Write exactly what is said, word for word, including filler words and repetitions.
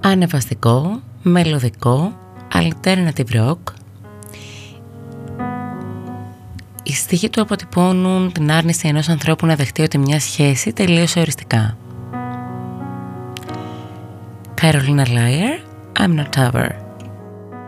ανεβαστικό, μελωδικό, alternative rock. Οι στίχοι του αποτυπώνουν την άρνηση ενός ανθρώπου να δεχτεί ότι μια σχέση τελείωσε οριστικά. Carolina Liar, I'm Not Over.